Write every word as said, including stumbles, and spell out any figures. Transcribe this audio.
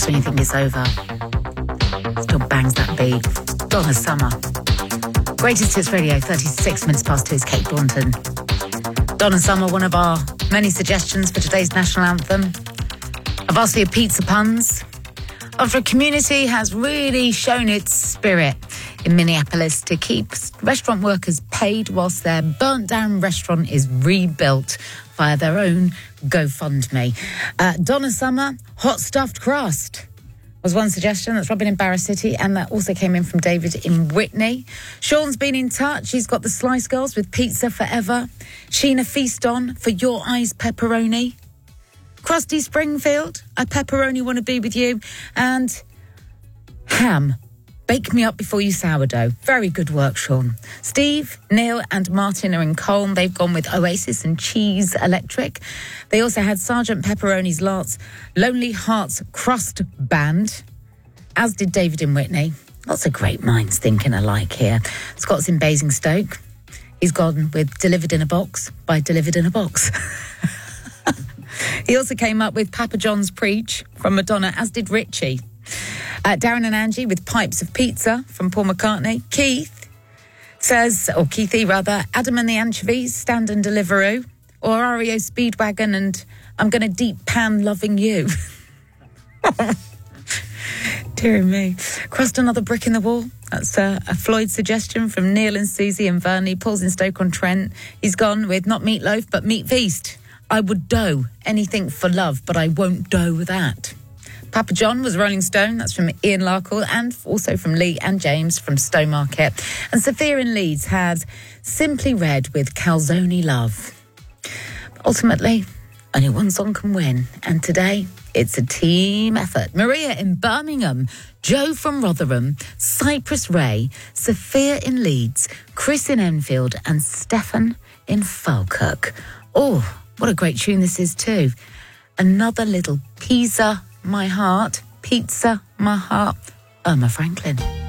when you think it's over. Still bangs that beat. Donna Summer. Greatest Hits Radio, thirty-six minutes past two is Kate Thornton. Donna Summer, one of our many suggestions for today's national anthem. I've asked for your pizza puns. After a community has really shown its spirit in Minneapolis to keep restaurant workers paid whilst their burnt-down restaurant is rebuilt via their own GoFundMe. Uh, Donna Summer, hot stuffed crust was one suggestion. That's Robin in Barra City, and that also came in from David in Whitney. Sean's been in touch. He's got the Slice Girls with Pizza Forever. Sheena Feast on for Your Eyes Pepperoni. Krusty Springfield, I pepperoni want to be with you. And Ham, bake me up before you sourdough. Very good work, Sean. Steve, Neil and Martin are in Colne. They've gone with Oasis and Cheese Electric. They also had Sergeant Pepperoni's Lots, Lonely Hearts Crust Band, as did David in Whitney. Lots of great minds thinking alike here. Scott's in Basingstoke. He's gone with Delivered in a Box by Delivered in a Box. He also came up with Papa John's Preach from Madonna, as did Richie. Uh, Darren and Angie with Pipes of Pizza from Paul McCartney. Keith says, or Keithy rather, Adam and the Anchovies, Stand and Deliveroo. Or R E O Speedwagon and I'm Gonna Deep Pan Loving You. Dear me. Crossed another brick in the wall. That's uh, a Floyd suggestion from Neil and Susie and Verney. Paul's in Stoke-on-Trent. He's gone with not Meatloaf, but Meat Feast. I would dough anything for love, but I won't dough that. Papa John was Rolling Stone. That's from Ian Larkle, and also from Lee and James from Stowmarket. And Sophia in Leeds had Simply Red with Calzone Love. But ultimately, only one song can win. And today, it's a team effort. Maria in Birmingham, Joe from Rotherham, Cypress Ray, Sophia in Leeds, Chris in Enfield, and Stefan in Falkirk. Oh, what a great tune this is too. Another little pizza, my heart, pizza, my heart, Irma Franklin.